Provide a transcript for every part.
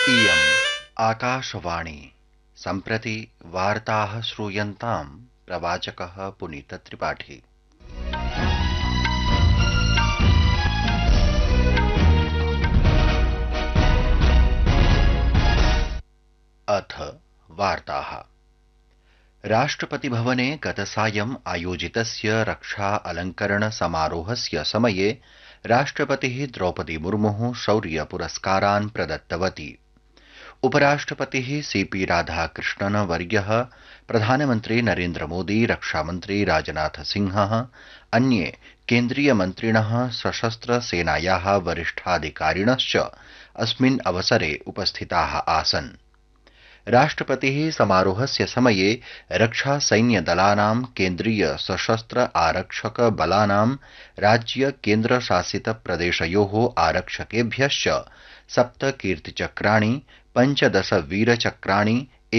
इयम् आकाशवाणी सम्प्रति वार्ताः श्रूयन्ताम् प्रवाचकः पुनीतत्रिपाठी। अथ वार्ताः। राष्ट्रपतिभवने गतसायम् आयोजितस्य रक्षा अलङ्करण समारोहस्य समये राष्ट्रपतिः द्रौपदी मुर्मुः शौर्य पुरस्कारान् प्रदत्तवती। उपराष्ट्रपतिः सीपी राधाकृष्णन् वर्यः, प्रधानमन्त्री नरेन्द्र मोदी, रक्षामन्त्री राजनाथ सिंहः, अन्ये केन्द्रीयमन्त्रिणः, सशस्त्र सेनायाः वरिष्ठाधिकारिणश्च अस्मिन् अवसरे उपस्थिताः आसन्। राष्ट्रपतिः समारोहस्य समये रक्षा सैन्यदलानां, केन्द्रीय सशस्त्र आरक्षक बलानां, राज्य केन्द्रशासित प्रदेशयोः आरक्षकेभ्यश्च 7 कीर्तिचक्राणि, 15 वीरचक्राणि,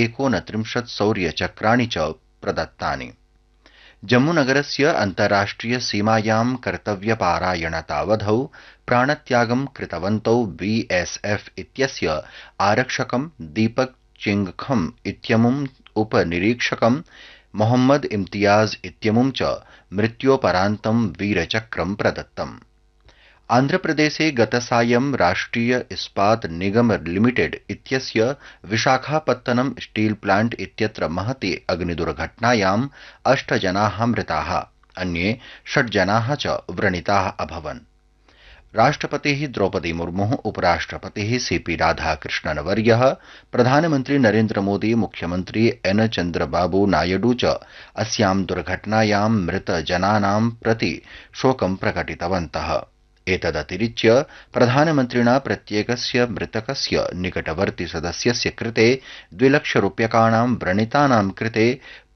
29 शौर्यचक्राणि च प्रदत्तानि। जम्मूनगरस्य अन्ताराष्ट्रिय सीमायां कर्तव्यपारायणतावधौ प्राणत्यागं कृतवन्तौ बीएसएफ इत्यस्य आरक्षकं दीपक चिंगखम इत्यमुम्, उपनिरीक्षकं मोहम्मद इम्तियाज इत्यमुं च मृत्योपरान्तं वीरचक्रं प्रदत्तम्। आन्ध्रप्रदेशे गतसायं राष्ट्रिय इस्पात निगम लिमिटेड इत्यस्य विशाखापत्तनम स्टील प्लांट इत्यत्र महती अग्निदुर्घटनायां 8 जनाः मृताः, अन्ये 6 जनाः च व्रणिताः अभवन्। राष्ट्रपतिः द्रौपदी मुर्मुः, उपराष्ट्रपतिः सीपी राधाकृष्णन् वर्यः, प्रधानमन्त्री नरेन्द्र मोदी, मुख्यमन्त्री एन चन्द्रबाबू नायडू च अस्यां दुर्घटनायां मृतजनानां प्रति शोकं प्रकटितवन्तः। एतदतिरिच्य प्रधानमन्त्रिणा प्रत्येकस्य मृतकस्य निकटवर्ति सदस्यस्य कृते 2 लक्षरूप्यकाणां, व्रणितानां कृते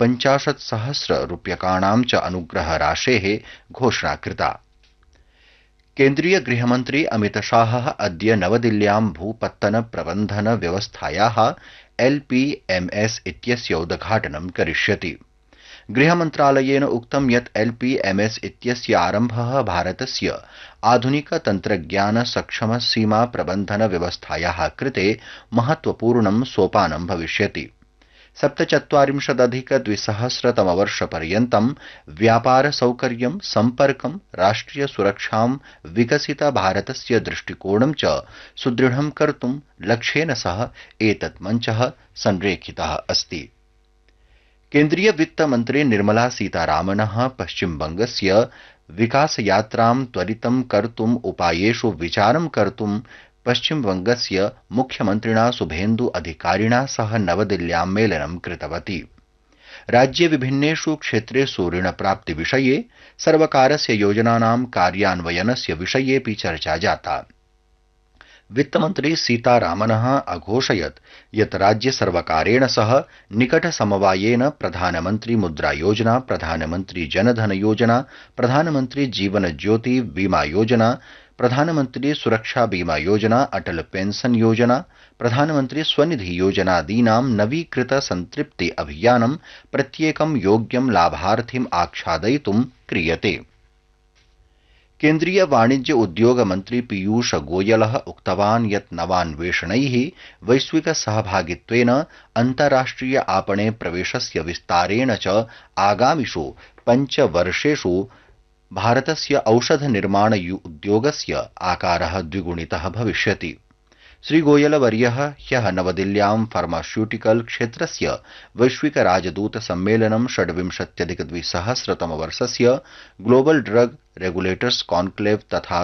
50,000 रूप्यकाणां च अनुग्रहराशेः घोषणा कृता। केन्द्रीय गृहमन्त्री अमितशाहः अद्य नवदिल्ल्यां भूपत्तन प्रबन्धन व्यवस्थायाः एलपीएमएस इत्यस्य उद्घाटनं करिष्यति। गृहमन्त्रालयेन उक्तं यत् एलपीएमएस इत्यस्य आरम्भः भारतस्य आधुनिक तन्त्रज्ञान सक्षम सीमा प्रबन्धन व्यवस्थायाः कृते महत्वपूर्णं सोपानं भविष्यति। 47,200 व्यापार सौकर्यं, सम्पर्कं, राष्ट्रिय सुरक्षां, विकसित भारतस्य दृष्टिकोणं च सुदृढं कर्तुं लक्ष्येन सह एतत् मञ्चः संरेखितः अस्ति। केन्द्रीय वित्तमन्त्री निर्मला सीतारामनः पश्चिमबंगस्य विकासयात्रां त्वरितं कर्तुम् उपायेषु विचारं कर्तुं पश्चिमबंगस्य मुख्यमन्त्रिणा शुभेन्दु अधिकारिणा सह नवदिल्ल्यां मेलनं कृतवती। राज्ये विभिन्नेषु क्षेत्रेषु ऋणप्राप्तिविषये, सर्वकारस्य योजनानां कार्यान्वयनस्य विषयेऽपि चर्चा जाता। वित्तमन्त्री सीतारामनः अघोषयत् यत् राज्यसर्वकारेण सह निकटसमवायेन प्रधानमन्त्री मुद्रा योजना, प्रधानमन्त्री जनधन योजना, प्रधानमन्त्री जीवन ज्योति बीमा योजना, प्रधानमन्त्री सुरक्षा बीमा योजना, अटल पेंशन योजना, प्रधानमन्त्री स्वनिधि योजनादीनां नवीकृत संतृप्ति अभियानं प्रत्येकं योग्यं लाभार्थिम् आच्छादयितुं क्रियते। केन्द्रीय वाणिज्य उद्योग मन्त्री पीयूष गोयलः उक्तवान् यत् नवान्वेषणैः वैश्विक सहभागित्वेन अन्ताराष्ट्रिय आपणे प्रवेशस्य विस्तारेण च आगामिषु 5 वर्षेषु भारतस्य औषध निर्माण उद्योगस्य आकारः द्विगुणितः भविष्यति। श्रीगोयलवर्यः ह्यः नवदिल्ल्यां फार्मास्यूटिकल क्षेत्रस्य वैश्विक राजदूत सम्मेलनं 26,200 वर्षस्य ग्लोबल ड्रग रेगुलेटर्स कॉन्क्लेव तथा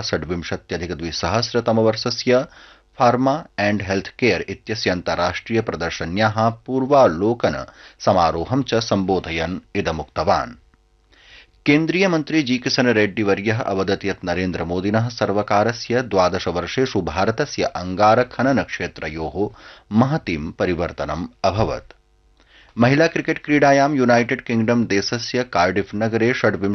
26,200 वर्षस्य फार्मा एंड हेल्थ केयर इत्यस्य अन्ताराष्ट्रिय प्रदर्शन्याः पूर्वालोकन समारोहं च सम्बोधयन् इदमुक्तवान्। केन्द्रीय मन्त्री जी किशन रेड्डी वर्यः अवदत् यत् नरेन्द्र मोदिनः सर्वकारस्य 12 वर्षेषु भारतस्य अंगारखनन क्षेत्रयोः महतीं परिवर्तनम् अभवत्। महिला क्रिकेट क्रीडायां यूनाइटेड किंगडम देशस्य कार्डिफ नगरे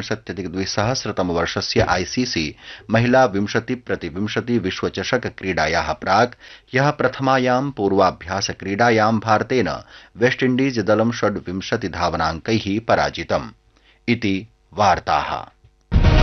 26,200 वर्षस्य आईसीसी महिला 20x20 विश्वचषक क्रीडायाः प्राक् ह्यः प्रथमायां पूर्वाभ्यास क्रीडायां भारतेन वेस्टइण्डीज दलं 26 धावनाङ्कैः पराजितम् इति वार्ताः।